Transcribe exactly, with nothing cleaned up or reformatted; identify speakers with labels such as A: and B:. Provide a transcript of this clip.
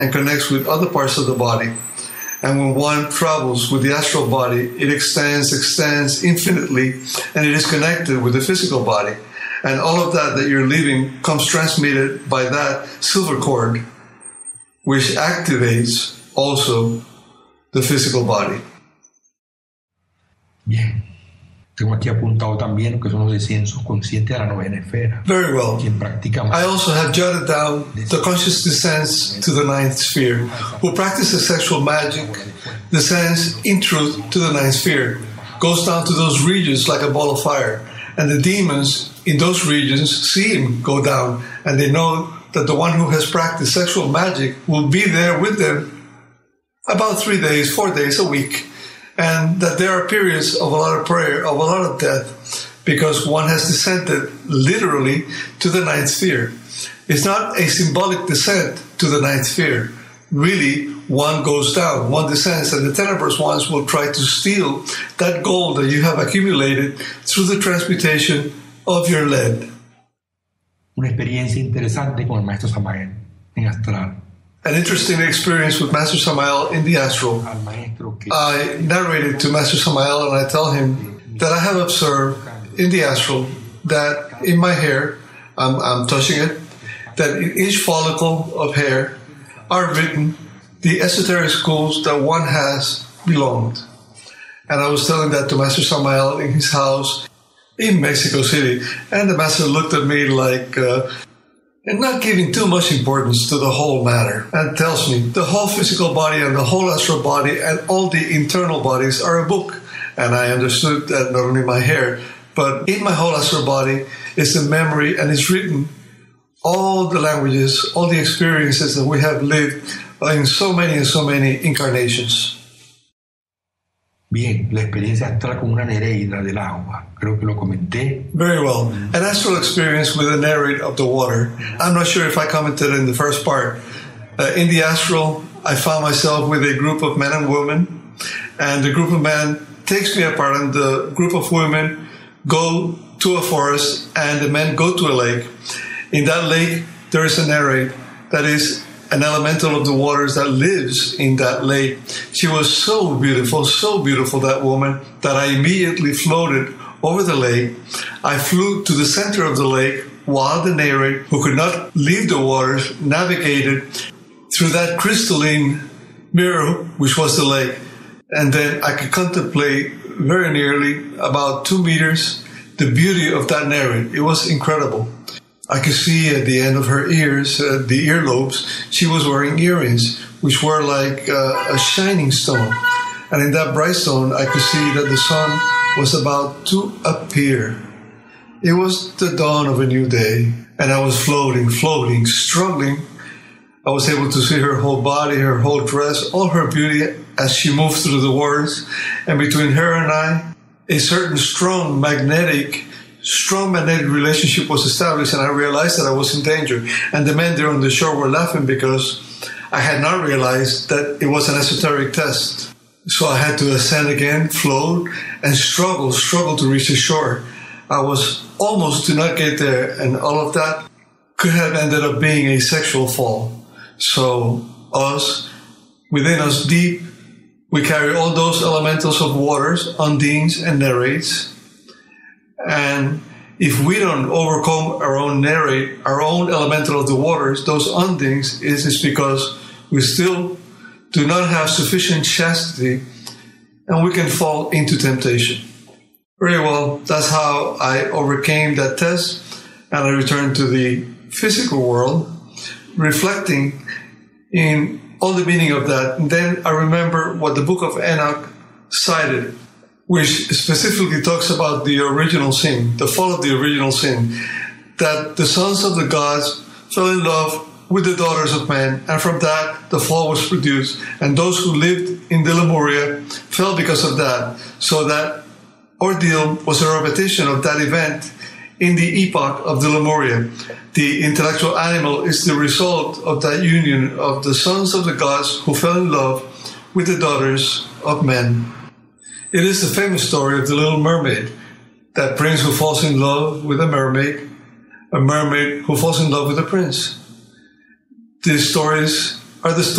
A: and connects with other parts of the body. And when one travels with the astral body, it extends, extends infinitely, and it is connected with the physical body. And all of that that you're leaving comes transmitted by that silver cord, which activates also the physical body.
B: Bien. Tengo aquí apuntado también que son los descensos conscientes a la novena esfera.
A: Very well.
B: Quien practica más.
A: I also have jotted down the conscious descents to the ninth sphere. Who practices sexual magic descends in truth to the ninth sphere, goes down to those regions like a ball of fire. And the demons in those regions see him go down, and they know that the one who has practiced sexual magic will be there with them about three days, four days, a week. And that there are periods of a lot of prayer, of a lot of death, because one has descended literally to the ninth sphere. It's not a symbolic descent to the ninth sphere. Really, one goes down, one descends, and the tenebrous ones will try to steal that gold that you have accumulated through the transmutation of your lead.
B: Una experiencia interesante con el maestro Samael en astral.
A: An interesting experience with Master Samael in the astral. I narrated to Master Samael and I tell him that I have observed in the astral that in my hair, I'm, I'm touching it, that in each follicle of hair are written the esoteric schools that one has belonged. And I was telling that to Master Samael in his house in Mexico City. And the Master looked at me like... Uh, and not giving too much importance to the whole matter, and tells me the whole physical body and the whole astral body and all the internal bodies are a book. And I understood that not only my hair, but in my whole astral body is the memory, and it's written all the languages, all the experiences that we have lived in so many and so many incarnations.
B: Bien, la experiencia astral con una nereida del agua. Creo que lo comenté.
A: Very well. An astral experience with a nereid of the water. I'm not sure if I commented in the first part. Uh, in the astral, I found myself with a group of men and women, and the group of men takes me apart, and the group of women go to a forest, and the men go to a lake. In that lake, there is a nereid that is an elemental of the waters that lives in that lake. She was so beautiful, so beautiful, that woman, that I immediately floated over the lake. I flew to the center of the lake while the nereid, who could not leave the waters, navigated through that crystalline mirror, which was the lake. And then I could contemplate very nearly, about two meters, the beauty of that nereid. It was incredible. I could see at the end of her ears, uh, the earlobes, she was wearing earrings, which were like uh, a shining stone. And in that bright stone, I could see that the sun was about to appear. It was the dawn of a new day, and I was floating, floating, struggling. I was able to see her whole body, her whole dress, all her beauty as she moved through the waters. And between her and I, a certain strong magnetic strong magnetic relationship was established, and I realized that I was in danger. And the men there on the shore were laughing because I had not realized that it was an esoteric test. So I had to ascend again, float, and struggle, struggle to reach the shore. I was almost to not get there, and all of that could have ended up being a sexual fall. So us, within us deep, we carry all those elementals of waters, undines and nereids. And if we don't overcome our own nereid, our own elemental of the waters, those undines, is, is because we still do not have sufficient chastity, and we can fall into temptation. Very well, that's how I overcame that test, and I returned to the physical world, reflecting in all the meaning of that. And then I remember what the book of Enoch cited, which specifically talks about the original sin, the fall of the original sin, that the sons of the gods fell in love with the daughters of men, and from that the fall was produced. And those who lived in the Lemuria fell because of that. So that ordeal was a repetition of that event in the epoch of the Lemuria. The intellectual animal is the result of that union of the sons of the gods who fell in love with the daughters of men. It is the famous story of the Little Mermaid, that prince who falls in love with a mermaid, a mermaid who falls in love with a prince. These stories are the